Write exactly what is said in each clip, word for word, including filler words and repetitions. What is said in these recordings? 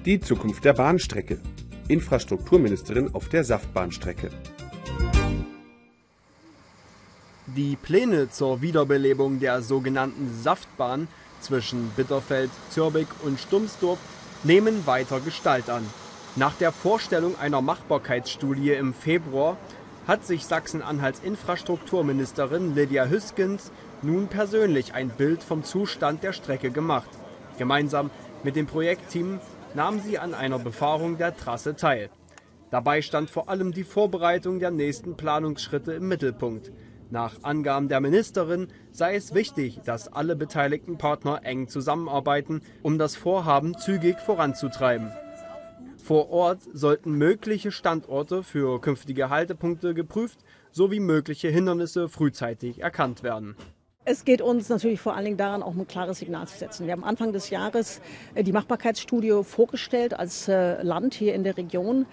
Die Zukunft der Bahnstrecke. Infrastrukturministerin auf der Saftbahnstrecke. Die Pläne zur Wiederbelebung der sogenannten Saftbahn zwischen Bitterfeld, Zürbich und Stumsdorf nehmen weiter Gestalt an. Nach der Vorstellung einer Machbarkeitsstudie im Februar hat sich Sachsen-Anhalts Infrastrukturministerin Lydia Hüskens nun persönlich ein Bild vom Zustand der Strecke gemacht. Gemeinsam mit dem Projektteam nahm sie an einer Befahrung der Trasse teil. Dabei stand vor allem die Vorbereitung der nächsten Planungsschritte im Mittelpunkt. Nach Angaben der Ministerin sei es wichtig, dass alle beteiligten Partner eng zusammenarbeiten, um das Vorhaben zügig voranzutreiben. Vor Ort sollten mögliche Standorte für künftige Haltepunkte geprüft sowie mögliche Hindernisse frühzeitig erkannt werden. Es geht uns natürlich vor allen Dingen daran, auch ein klares Signal zu setzen. Wir haben Anfang des Jahres die Machbarkeitsstudie vorgestellt als Land hier in der Region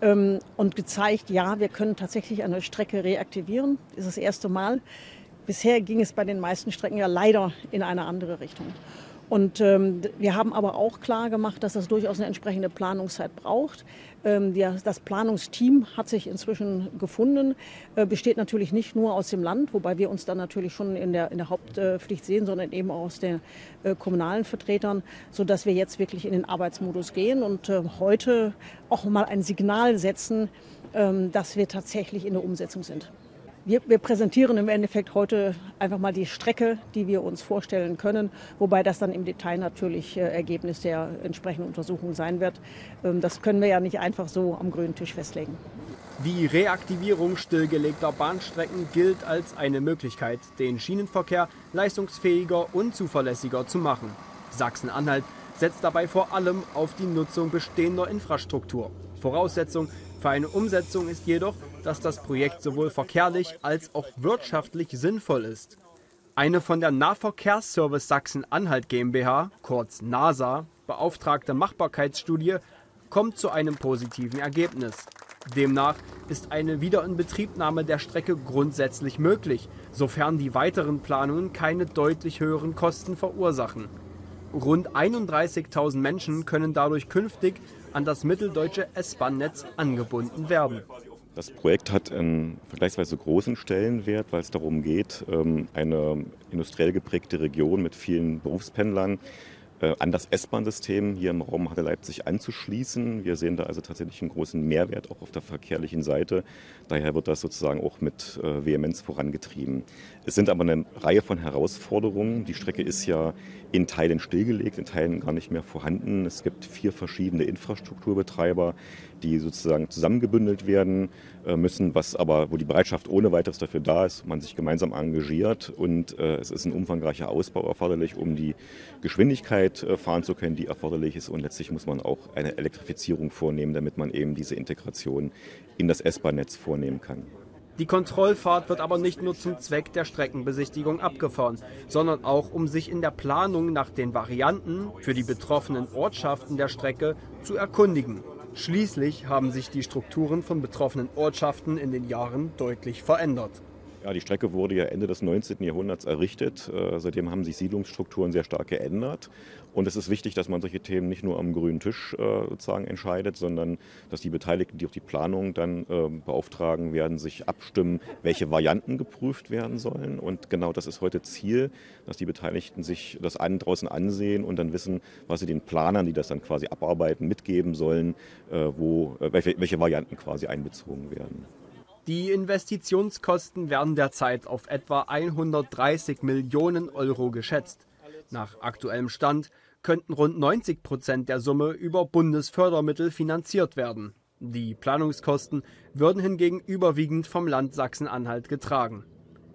und gezeigt, ja, wir können tatsächlich eine Strecke reaktivieren. Das ist das erste Mal. Bisher ging es bei den meisten Strecken ja leider in eine andere Richtung. Und ähm, wir haben aber auch klar gemacht, dass das durchaus eine entsprechende Planungszeit braucht. Ähm, die, das Planungsteam hat sich inzwischen gefunden, äh, besteht natürlich nicht nur aus dem Land, wobei wir uns dann natürlich schon in der, in der Hauptpflicht sehen, sondern eben auch aus den äh, kommunalen Vertretern, sodass wir jetzt wirklich in den Arbeitsmodus gehen und äh, heute auch mal ein Signal setzen, äh, dass wir tatsächlich in der Umsetzung sind. Wir, wir präsentieren im Endeffekt heute einfach mal die Strecke, die wir uns vorstellen können, wobei das dann im Detail natürlich äh, Ergebnis der entsprechenden Untersuchung sein wird. Ähm, das können wir ja nicht einfach so am grünen Tisch festlegen. Die Reaktivierung stillgelegter Bahnstrecken gilt als eine Möglichkeit, den Schienenverkehr leistungsfähiger und zuverlässiger zu machen. Sachsen-Anhalt setzt dabei vor allem auf die Nutzung bestehender Infrastruktur. Voraussetzung für eine Umsetzung ist jedoch, dass das Projekt sowohl verkehrlich als auch wirtschaftlich sinnvoll ist. Eine von der Nahverkehrsservice Sachsen-Anhalt GmbH, kurz NASA, beauftragte Machbarkeitsstudie kommt zu einem positiven Ergebnis. Demnach ist eine Wiederinbetriebnahme der Strecke grundsätzlich möglich, sofern die weiteren Planungen keine deutlich höheren Kosten verursachen. Rund einunddreißigtausend Menschen können dadurch künftig an das mitteldeutsche S-Bahn-Netz angebunden werden. Das Projekt hat einen vergleichsweise großen Stellenwert, weil es darum geht, eine industriell geprägte Region mit vielen Berufspendlern an das S-Bahn-System hier im Raum Halle-Leipzig anzuschließen. Wir sehen da also tatsächlich einen großen Mehrwert auch auf der verkehrlichen Seite. Daher wird das sozusagen auch mit Vehemenz vorangetrieben. Es sind aber eine Reihe von Herausforderungen. Die Strecke ist ja in Teilen stillgelegt, in Teilen gar nicht mehr vorhanden. Es gibt vier verschiedene Infrastrukturbetreiber, die sozusagen zusammengebündelt werden müssen, was aber, wo die Bereitschaft ohne weiteres dafür da ist, man sich gemeinsam engagiert und äh, es ist ein umfangreicher Ausbau erforderlich, um die Geschwindigkeit äh, fahren zu können, die erforderlich ist und letztlich muss man auch eine Elektrifizierung vornehmen, damit man eben diese Integration in das S-Bahn-Netz vornehmen kann. Die Kontrollfahrt wird aber nicht nur zum Zweck der Streckenbesichtigung abgefahren, sondern auch, um sich in der Planung nach den Varianten für die betroffenen Ortschaften der Strecke zu erkundigen. Schließlich haben sich die Strukturen von betroffenen Ortschaften in den Jahren deutlich verändert. Ja, die Strecke wurde ja Ende des neunzehnten Jahrhunderts errichtet. Äh, seitdem haben sich Siedlungsstrukturen sehr stark geändert. Und es ist wichtig, dass man solche Themen nicht nur am grünen Tisch äh, sozusagen entscheidet, sondern dass die Beteiligten, die auch die Planung dann äh, beauftragen werden, sich abstimmen, welche Varianten geprüft werden sollen. Und genau das ist heute Ziel, dass die Beteiligten sich das an, draußen ansehen und dann wissen, was sie den Planern, die das dann quasi abarbeiten, mitgeben sollen, äh, wo, äh, welche, welche Varianten quasi einbezogen werden. Die Investitionskosten werden derzeit auf etwa hundertdreißig Millionen Euro geschätzt. Nach aktuellem Stand könnten rund neunzig Prozent der Summe über Bundesfördermittel finanziert werden. Die Planungskosten würden hingegen überwiegend vom Land Sachsen-Anhalt getragen.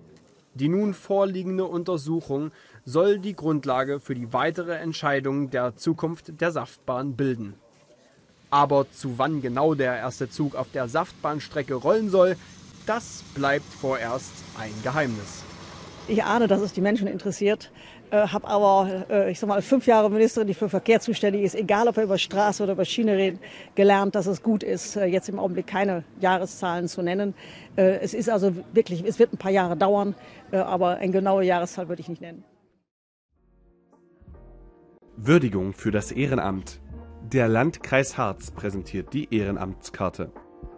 Die nun vorliegende Untersuchung soll die Grundlage für die weitere Entscheidung der Zukunft der Saftbahn bilden. Aber zu wann genau der erste Zug auf der Saftbahnstrecke rollen soll, das bleibt vorerst ein Geheimnis. Ich ahne, dass es die Menschen interessiert, äh, habe aber, äh, ich sag mal, fünf Jahre Ministerin, die für Verkehr zuständig ist, egal ob wir über Straße oder über Schiene reden, gelernt, dass es gut ist, äh, jetzt im Augenblick keine Jahreszahlen zu nennen. Äh, es ist also wirklich, es wird ein paar Jahre dauern, äh, aber eine genaue Jahreszahl würde ich nicht nennen. Würdigung für das Ehrenamt. Der Landkreis Harz präsentiert die Ehrenamtskarte.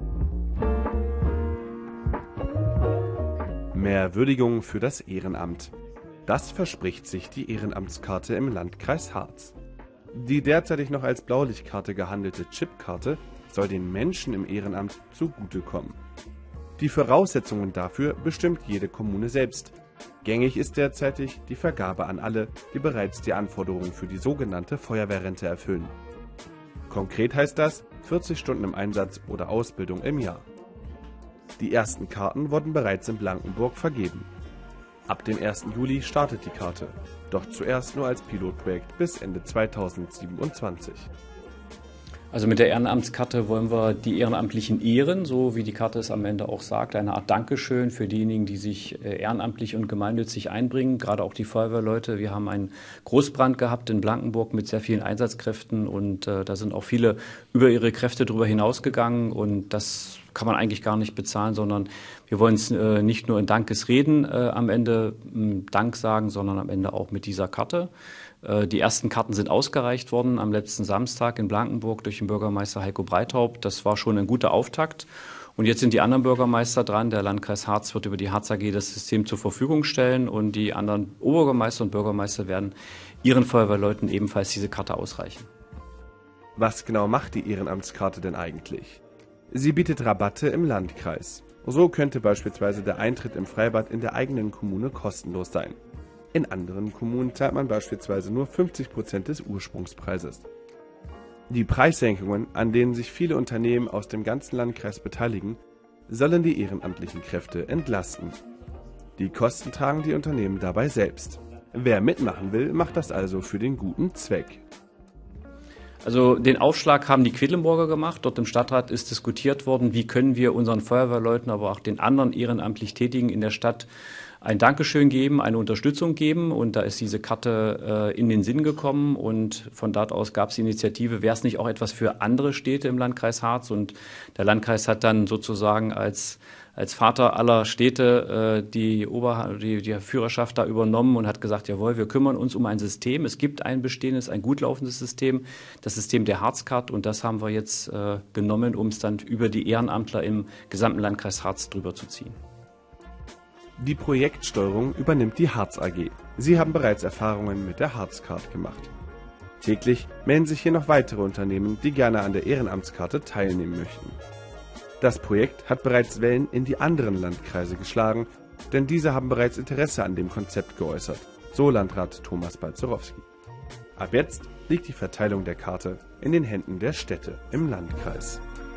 Mehr Würdigung für das Ehrenamt. Das verspricht sich die Ehrenamtskarte im Landkreis Harz. Die derzeitig noch als Blaulichtkarte gehandelte Chipkarte soll den Menschen im Ehrenamt zugutekommen. Die Voraussetzungen dafür bestimmt jede Kommune selbst. Gängig ist derzeitig die Vergabe an alle, die bereits die Anforderungen für die sogenannte Feuerwehrrente erfüllen. Konkret heißt das vierzig Stunden im Einsatz oder Ausbildung im Jahr. Die ersten Karten wurden bereits in Blankenburg vergeben. Ab dem ersten Juli startet die Karte, doch zuerst nur als Pilotprojekt bis Ende zweitausendsiebenundzwanzig. Also mit der Ehrenamtskarte wollen wir die Ehrenamtlichen ehren, so wie die Karte es am Ende auch sagt. Eine Art Dankeschön für diejenigen, die sich ehrenamtlich und gemeinnützig einbringen, gerade auch die Feuerwehrleute. Wir haben einen Großbrand gehabt in Blankenburg mit sehr vielen Einsatzkräften und äh, da sind auch viele über ihre Kräfte drüber hinausgegangen und das kann man eigentlich gar nicht bezahlen, sondern wir wollen es äh, nicht nur in Dankesreden äh, am Ende äh, Dank sagen, sondern am Ende auch mit dieser Karte. Äh, die ersten Karten sind ausgereicht worden am letzten Samstag in Blankenburg durch den Bürgermeister Heiko Breithaupt. Das war schon ein guter Auftakt. Und jetzt sind die anderen Bürgermeister dran. Der Landkreis Harz wird über die Harz A G das System zur Verfügung stellen und die anderen Oberbürgermeister und Bürgermeister werden ihren Feuerwehrleuten ebenfalls diese Karte ausreichen. Was genau macht die Ehrenamtskarte denn eigentlich? Sie bietet Rabatte im Landkreis. So könnte beispielsweise der Eintritt im Freibad in der eigenen Kommune kostenlos sein. In anderen Kommunen zahlt man beispielsweise nur fünfzig Prozent des Ursprungspreises. Die Preissenkungen, an denen sich viele Unternehmen aus dem ganzen Landkreis beteiligen, sollen die ehrenamtlichen Kräfte entlasten. Die Kosten tragen die Unternehmen dabei selbst. Wer mitmachen will, macht das also für den guten Zweck. Also den Aufschlag haben die Quedlinburger gemacht. Dort im Stadtrat ist diskutiert worden, wie können wir unseren Feuerwehrleuten, aber auch den anderen ehrenamtlich Tätigen in der Stadt ein Dankeschön geben, eine Unterstützung geben. Und da ist diese Karte äh, in den Sinn gekommen. Und von dort aus gab es die Initiative, wäre es nicht auch etwas für andere Städte im Landkreis Harz? Und der Landkreis hat dann sozusagen als als Vater aller Städte äh, die, Ober die, die Führerschaft da übernommen und hat gesagt, jawohl, wir kümmern uns um ein System. Es gibt ein bestehendes, ein gut laufendes System, das System der Harzcard, und das haben wir jetzt äh, genommen, um es dann über die Ehrenamtler im gesamten Landkreis Harz drüber zu ziehen. Die Projektsteuerung übernimmt die Harz A G. Sie haben bereits Erfahrungen mit der Harzcard gemacht. Täglich melden sich hier noch weitere Unternehmen, die gerne an der Ehrenamtskarte teilnehmen möchten. Das Projekt hat bereits Wellen in die anderen Landkreise geschlagen, denn diese haben bereits Interesse an dem Konzept geäußert, so Landrat Thomas Balzerowski. Ab jetzt liegt die Verteilung der Karte in den Händen der Städte im Landkreis.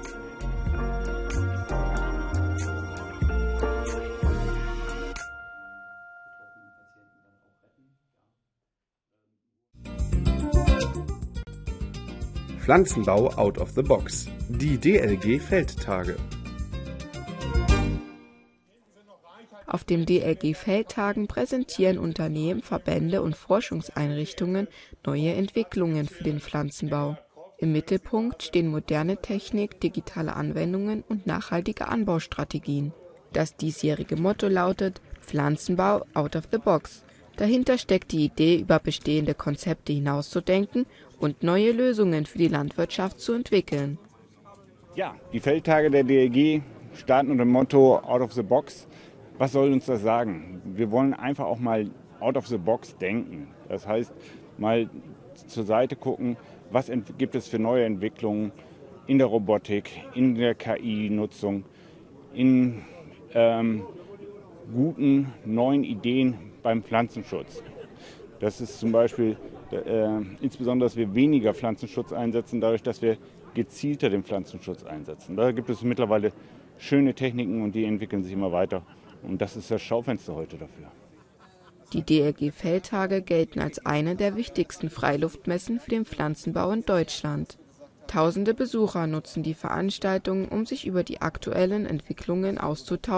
Pflanzenbau out of the box. Die D L G-Feldtage. Auf den D L G-Feldtagen präsentieren Unternehmen, Verbände und Forschungseinrichtungen neue Entwicklungen für den Pflanzenbau. Im Mittelpunkt stehen moderne Technik, digitale Anwendungen und nachhaltige Anbaustrategien. Das diesjährige Motto lautet Pflanzenbau out of the box. Dahinter steckt die Idee, über bestehende Konzepte hinauszudenken und neue Lösungen für die Landwirtschaft zu entwickeln. Ja, die Feldtage der D L G starten unter dem Motto Out of the Box. Was soll uns das sagen? Wir wollen einfach auch mal out of the box denken. Das heißt, mal zur Seite gucken, was gibt es für neue Entwicklungen in der Robotik, in der K I-Nutzung, in ähm, guten neuen Ideen beim Pflanzenschutz. Das ist zum Beispiel äh, insbesondere, dass wir weniger Pflanzenschutz einsetzen, dadurch, dass wir gezielter den Pflanzenschutz einsetzen. Da gibt es mittlerweile schöne Techniken und die entwickeln sich immer weiter. Und das ist das Schaufenster heute dafür. Die D L G-Feldtage gelten als eine der wichtigsten Freiluftmessen für den Pflanzenbau in Deutschland. Tausende Besucher nutzen die Veranstaltung, um sich über die aktuellen Entwicklungen auszutauschen